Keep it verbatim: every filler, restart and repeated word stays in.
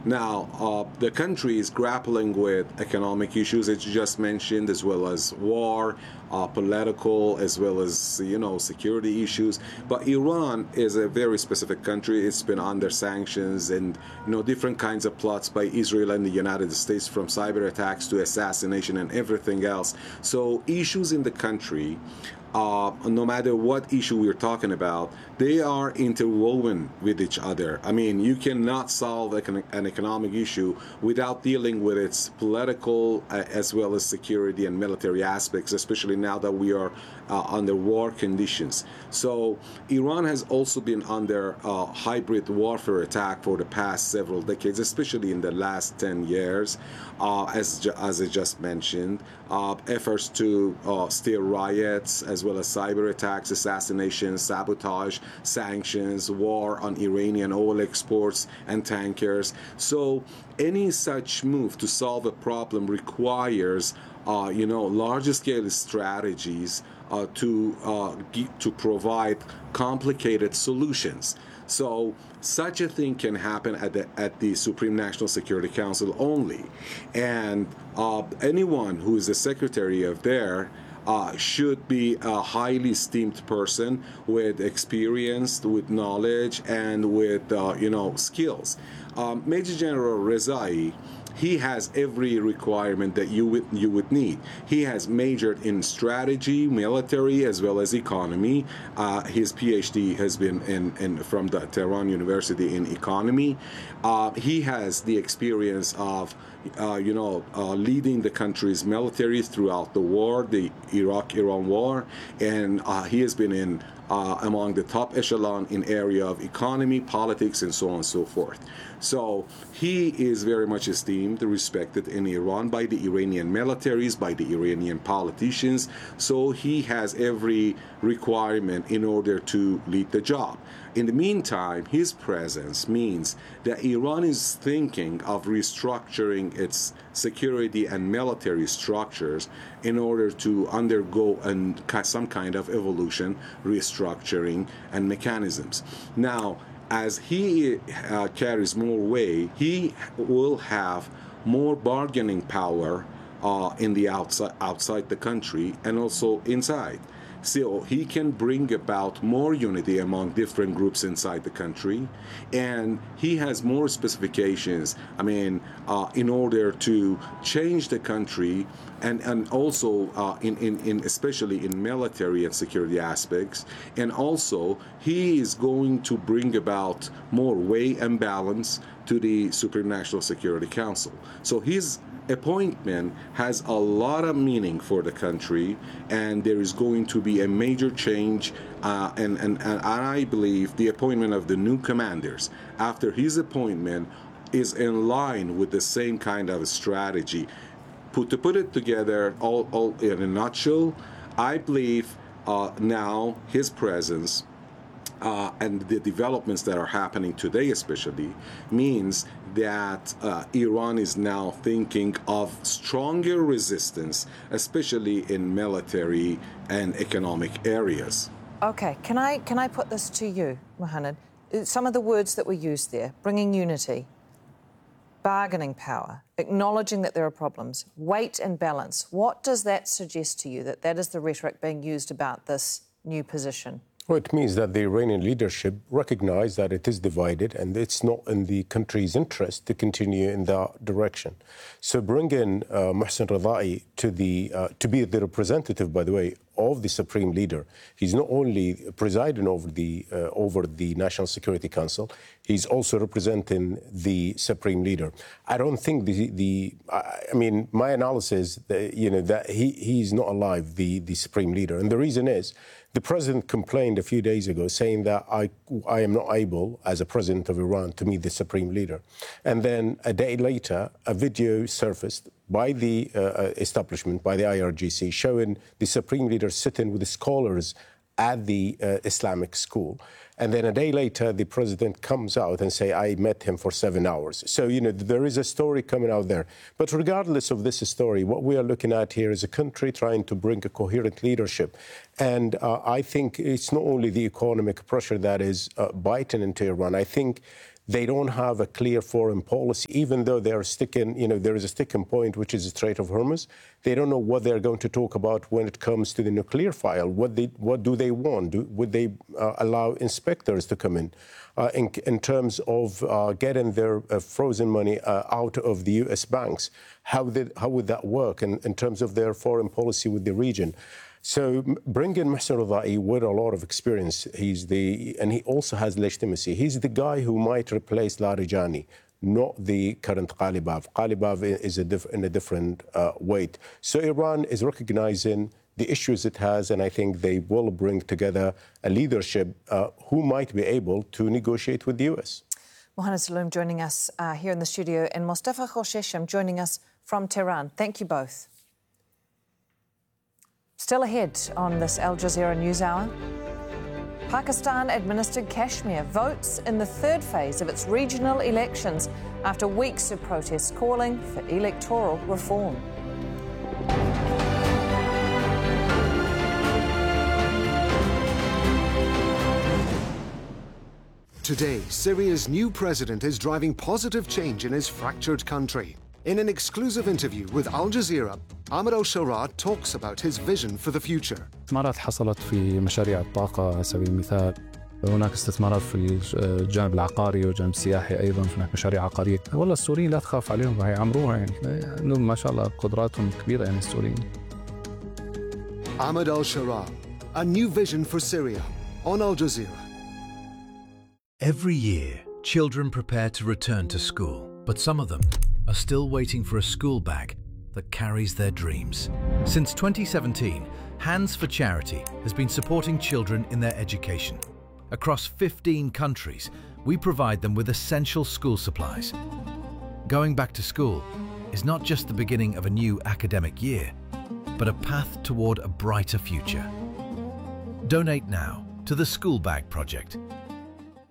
Now, uh, the country is grappling with economic issues, as you just mentioned, as well as war, uh, political, as well as, you know, security issues. But Iran is a very specific country. It's been under sanctions and, you know, different kinds of plots by Israel and the United States, from cyber attacks to assassination and everything else. So issues in the country, Uh, no matter what issue we're talking about, they are interwoven with each other. I mean, you cannot solve an economic issue without dealing with its political uh, as well as security and military aspects, especially now that we are uh, under war conditions. So Iran has also been under uh, hybrid warfare attack for the past several decades, especially in the last ten years, uh, as, as I just mentioned. Uh, efforts to uh, steer riots, as well as cyber attacks, assassinations, sabotage, sanctions, war on Iranian oil exports and tankers. So any such move to solve a problem requires, uh, you know, large-scale strategies uh, to uh, to provide complicated solutions. So such a thing can happen at the at the Supreme National Security Council only, and uh, anyone who is the secretary of there Uh, should be a highly esteemed person with experience, with knowledge, and with, uh, you know, skills. Um, Major General Rezai, he has every requirement that you would you would need. He has majored in strategy, military, as well as economy. Uh, his P H D has been in, in from the Tehran University in economy. Uh, he has the experience of, uh, you know, uh, leading the country's military throughout the war, the Iraq-Iran war, and uh, he has been in uh, among the top echelon in area of economy, politics, and so on and so forth. So he is very much esteemed, respected in Iran by the Iranian militaries, by the Iranian politicians. So he has every requirement in order to lead the job. In the meantime, his presence means that Iran is thinking of restructuring its security and military structures in order to undergo an, some kind of evolution, restructuring, and mechanisms. Now, as he uh, carries more weight, he will have more bargaining power uh, in the outside, outside the country and also inside. So he can bring about more unity among different groups inside the country, and he has more specifications, I mean, uh, in order to change the country, and, and also uh, in, in, in especially in military and security aspects. And also he is going to bring about more weight and balance to the Supreme National Security Council. So his appointment has a lot of meaning for the country, and there is going to be a major change, uh, and, and, and I believe the appointment of the new commanders after his appointment is in line with the same kind of strategy. Put, to put it together all, all in a nutshell, I believe uh, now his presence Uh, and the developments that are happening today especially means that uh, Iran is now thinking of stronger resistance, especially in military and economic areas. Okay, can I can I put this to you, Mohanad? Some of the words that were used there: bringing unity, bargaining power, acknowledging that there are problems, weight and balance. What does that suggest to you, that that is the rhetoric being used about this new position? Well, it means that the Iranian leadership recognize that it is divided and it's not in the country's interest to continue in that direction. So bring in uh, Mohsen Rezai to, the, uh, to be the representative, by the way, of the Supreme Leader. He's not only presiding over the, uh, over the National Security Council, he's also representing the Supreme Leader. I don't think the, the I mean, my analysis, that, you know, that he, he's not alive, the, the Supreme Leader. And the reason is, the president complained a few days ago saying that I, I am not able, as a president of Iran, to meet the Supreme Leader. And then a day later, a video surfaced by the uh, establishment, by the I R G C, showing the Supreme Leader sitting with the scholars at the uh, Islamic school. And then a day later, the president comes out and say, I met him for seven hours. So, you know, there is a story coming out there. But regardless of this story, what we are looking at here is a country trying to bring a coherent leadership. And uh, I think it's not only the economic pressure that is uh, biting into Iran. I think They don't have a clear foreign policy, even though they're sticking, you know, there is a sticking point, which is the Strait of Hormuz. They don't know what they're going to talk about when it comes to the nuclear file. What they, what do they want? Do, would they uh, allow inspectors to come in? Uh, in, in terms of uh, getting their uh, frozen money uh, out of the U S banks, how, did, how would that work in, in terms of their foreign policy with the region? So bring in Mohsen Ridai with a lot of experience. He's the, and he also has legitimacy. He's the guy who might replace Larijani, not the current Ghalibaf. Ghalibaf is a diff, in a different uh, weight. So Iran is recognizing the issues it has, and I think they will bring together a leadership uh, who might be able to negotiate with the U S. Mohanad Saloom joining us uh, here in the studio, and Mostafa Khoshesham joining us from Tehran. Thank you both. Still ahead on this Al Jazeera NewsHour, Pakistan-administered Kashmir votes in the third phase of its regional elections after weeks of protests calling for electoral reform. Today, Syria's new president is driving positive change in his fractured country. In an exclusive interview with Al Jazeera, Ahmed al-Sharaa talks about his vision for the future. استثمارات حصلت في مشاريع الطاقة على سبيل المثال. هناك استثمارات في الجانب العقاري والجانب السياحي أيضا، هناك مشاريع عقارية. والله السوريين لا تخاف عليهم، هيعمروها يعني. إنهم ما شاء الله قدراتهم كبيرة يعني السوريين. Ahmed al-Sharaa, a new vision for Syria on Al Jazeera. Every year, children prepare to return to school, but some of them are still waiting for a school bag that carries their dreams. Since twenty seventeen, Hands for Charity has been supporting children in their education. Across fifteen countries, we provide them with essential school supplies. Going back to school is not just the beginning of a new academic year, but a path toward a brighter future. Donate now to the School Bag Project